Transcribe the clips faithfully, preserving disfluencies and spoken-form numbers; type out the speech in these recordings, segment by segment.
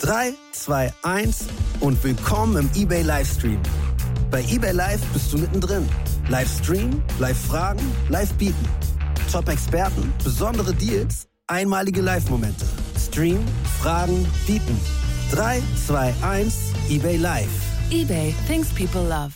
drei, zwei, eins und willkommen im eBay Livestream. Bei eBay Live bist du mittendrin. Livestream, Live-Fragen, Live-Bieten. Top-Experten, besondere Deals, einmalige Live-Momente. Stream, Fragen, Bieten. drei, zwei, eins, eBay Live. eBay, things people love.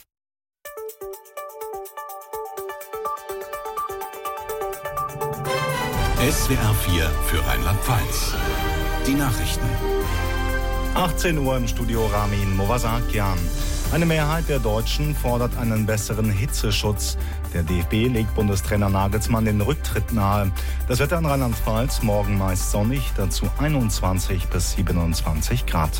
S W R vier für Rheinland-Pfalz. Die Nachrichten. achtzehn Uhr im Studio Ramin Movasakian. Eine Mehrheit der Deutschen fordert einen besseren Hitzeschutz. Der D F B legt Bundestrainer Nagelsmann den Rücktritt nahe. Das Wetter in Rheinland-Pfalz morgen meist sonnig, dazu einundzwanzig bis siebenundzwanzig Grad.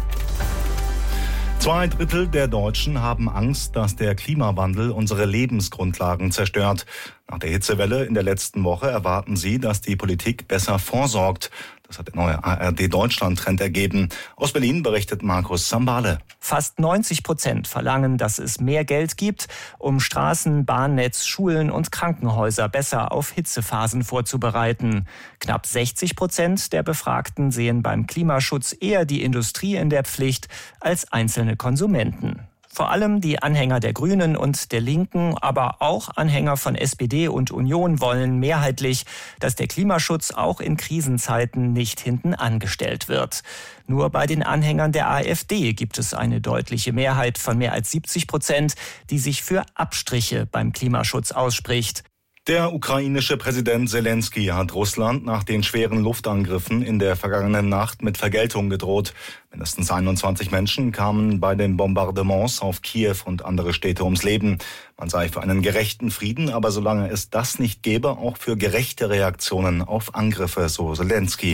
Zwei Drittel der Deutschen haben Angst, dass der Klimawandel unsere Lebensgrundlagen zerstört. Nach der Hitzewelle in der letzten Woche erwarten sie, dass die Politik besser vorsorgt. Das hat der neue A R D-Deutschland-Trend ergeben. Aus Berlin berichtet Markus Sambale. Fast neunzig Prozent verlangen, dass es mehr Geld gibt, um Straßen, Bahnnetz, Schulen und Krankenhäuser besser auf Hitzephasen vorzubereiten. Knapp sechzig Prozent der Befragten sehen beim Klimaschutz eher die Industrie in der Pflicht als einzelne Konsumenten. Vor allem die Anhänger der Grünen und der Linken, aber auch Anhänger von S P D und Union wollen mehrheitlich, dass der Klimaschutz auch in Krisenzeiten nicht hinten angestellt wird. Nur bei den Anhängern der AfD gibt es eine deutliche Mehrheit von mehr als siebzig Prozent, die sich für Abstriche beim Klimaschutz ausspricht. Der ukrainische Präsident Zelensky hat Russland nach den schweren Luftangriffen in der vergangenen Nacht mit Vergeltung gedroht. Mindestens einundzwanzig Menschen kamen bei den Bombardements auf Kiew und andere Städte ums Leben. Man sei für einen gerechten Frieden, aber solange es das nicht gäbe, auch für gerechte Reaktionen auf Angriffe, so Zelensky.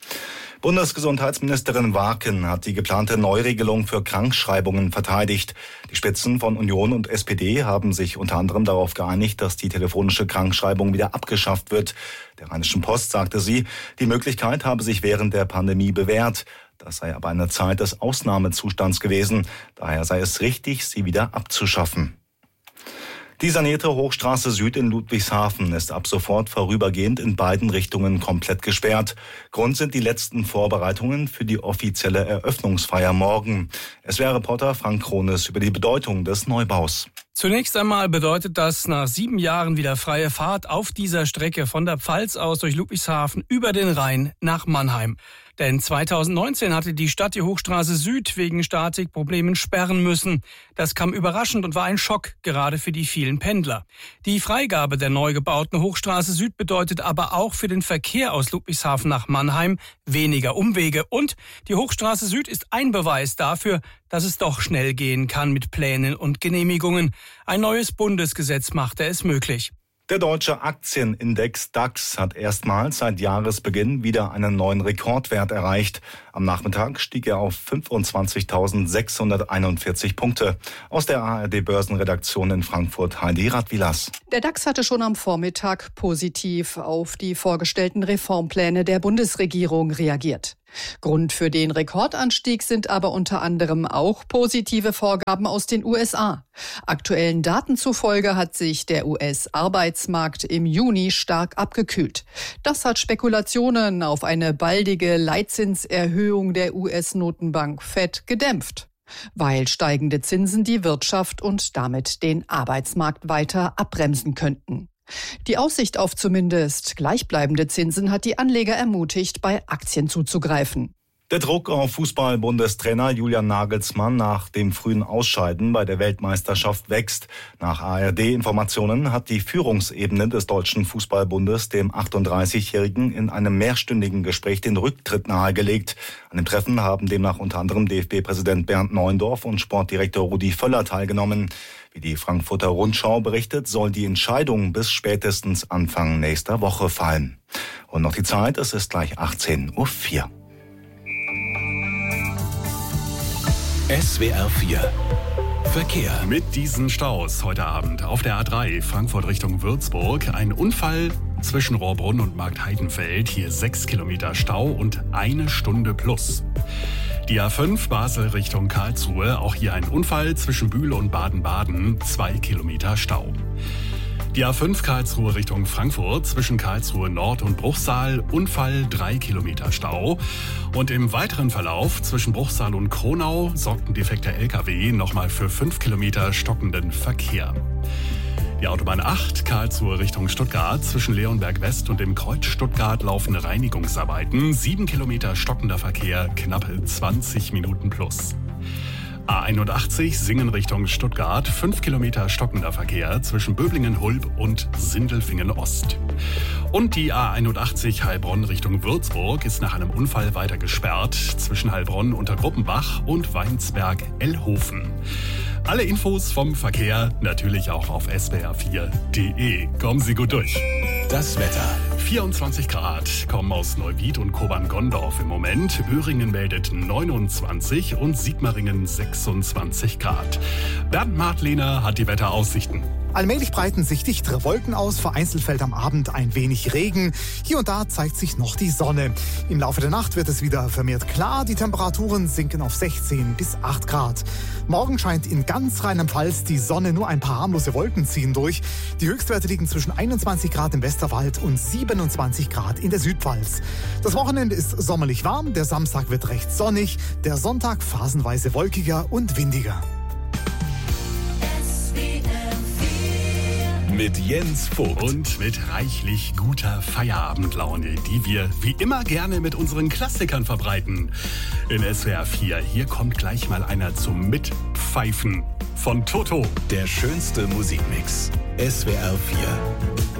Bundesgesundheitsministerin Warken hat die geplante Neuregelung für Krankschreibungen verteidigt. Die Spitzen von Union und S P D haben sich unter anderem darauf geeinigt, dass die telefonische Krankschreibung wieder abgeschafft wird. Der Rheinischen Post sagte sie, die Möglichkeit habe sich während der Pandemie bewährt. Das sei aber eine Zeit des Ausnahmezustands gewesen. Daher sei es richtig, sie wieder abzuschaffen. Die sanierte Hochstraße Süd in Ludwigshafen ist ab sofort vorübergehend in beiden Richtungen komplett gesperrt. Grund sind die letzten Vorbereitungen für die offizielle Eröffnungsfeier morgen. S W R-Reporter Frank Krones über die Bedeutung des Neubaus. Zunächst einmal bedeutet das nach sieben Jahren wieder freie Fahrt auf dieser Strecke von der Pfalz aus durch Ludwigshafen über den Rhein nach Mannheim. Denn zweitausendneunzehn hatte die Stadt die Hochstraße Süd wegen Statikproblemen sperren müssen. Das kam überraschend und war ein Schock, gerade für die vielen Pendler. Die Freigabe der neu gebauten Hochstraße Süd bedeutet aber auch für den Verkehr aus Ludwigshafen nach Mannheim weniger Umwege. Und die Hochstraße Süd ist ein Beweis dafür, dass es doch schnell gehen kann mit Plänen und Genehmigungen. Ein neues Bundesgesetz machte es möglich. Der deutsche Aktienindex DAX hat erstmals seit Jahresbeginn wieder einen neuen Rekordwert erreicht. Am Nachmittag stieg er auf fünfundzwanzigtausendsechshunderteinundvierzig Punkte. Aus der A R D-Börsenredaktion in Frankfurt Heidi Radwilas. Der DAX hatte schon am Vormittag positiv auf die vorgestellten Reformpläne der Bundesregierung reagiert. Grund für den Rekordanstieg sind aber unter anderem auch positive Vorgaben aus den U S A. Aktuellen Daten zufolge hat sich der U S-Arbeitsmarkt im Juni stark abgekühlt. Das hat Spekulationen auf eine baldige Leitzinserhöhung der U S-Notenbank Fed gedämpft, weil steigende Zinsen die Wirtschaft und damit den Arbeitsmarkt weiter abbremsen könnten. Die Aussicht auf zumindest gleichbleibende Zinsen hat die Anleger ermutigt, bei Aktien zuzugreifen. Der Druck auf Fußball-Bundestrainer Julian Nagelsmann nach dem frühen Ausscheiden bei der Weltmeisterschaft wächst. Nach A R D-Informationen hat die Führungsebene des Deutschen Fußballbundes dem achtunddreißigjährigen in einem mehrstündigen Gespräch den Rücktritt nahegelegt. An dem Treffen haben demnach unter anderem D F B-Präsident Bernd Neuendorf und Sportdirektor Rudi Völler teilgenommen. Wie die Frankfurter Rundschau berichtet, soll die Entscheidung bis spätestens Anfang nächster Woche fallen. Und noch die Zeit, es ist gleich achtzehn Uhr vier. S W R vier Verkehr. Mit diesen Staus heute Abend auf der A drei Frankfurt Richtung Würzburg. Ein Unfall zwischen Rohrbrunn und Marktheidenfeld. Hier sechs Kilometer Stau und eine Stunde plus. Die A fünf Basel Richtung Karlsruhe. Auch hier ein Unfall zwischen Bühl und Baden-Baden. Zwei Kilometer Stau. Die A fünf Karlsruhe Richtung Frankfurt zwischen Karlsruhe Nord und Bruchsal, Unfall, drei Kilometer Stau. Und im weiteren Verlauf zwischen Bruchsal und Kronau sorgt ein defekter L K W nochmal für fünf Kilometer stockenden Verkehr. Die Autobahn acht, Karlsruhe Richtung Stuttgart, zwischen Leonberg West und dem Kreuz Stuttgart laufen Reinigungsarbeiten. sieben Kilometer stockender Verkehr, knappe zwanzig Minuten plus. A einundachtzig, Singen Richtung Stuttgart, fünf Kilometer stockender Verkehr zwischen Böblingen-Hulb und Sindelfingen-Ost. Und die A einundachtzig Heilbronn Richtung Würzburg ist nach einem Unfall weiter gesperrt zwischen Heilbronn unter Gruppenbach und Weinsberg-Ellhofen. Alle Infos vom Verkehr natürlich auch auf s w r vier punkt d e. Kommen Sie gut durch. Das Wetter. vierundzwanzig Grad kommen aus Neuwied und Kobern-Gondorf im Moment. Öhringen meldet neunundzwanzig und Sigmaringen sechsundzwanzig Grad. Bernd Martlehner hat die Wetteraussichten. Allmählich breiten sich dichtere Wolken aus, vereinzelt fällt am Abend ein wenig Regen. Hier und da zeigt sich noch die Sonne. Im Laufe der Nacht wird es wieder vermehrt klar. Die Temperaturen sinken auf sechzehn bis acht Grad. Morgen scheint in ganz Rheinland-Pfalz die Sonne, nur ein paar harmlose Wolken ziehen durch. Die Höchstwerte liegen zwischen einundzwanzig Grad im Westerwald und siebenundzwanzig Grad in der Südpfalz. Das Wochenende ist sommerlich warm, der Samstag wird recht sonnig, der Sonntag phasenweise wolkiger und windiger. Mit Jens Vogt. Und mit reichlich guter Feierabendlaune, die wir wie immer gerne mit unseren Klassikern verbreiten. In S W R vier, hier kommt gleich mal einer zum Mitpfeifen von Toto. Der schönste Musikmix. S W R vier.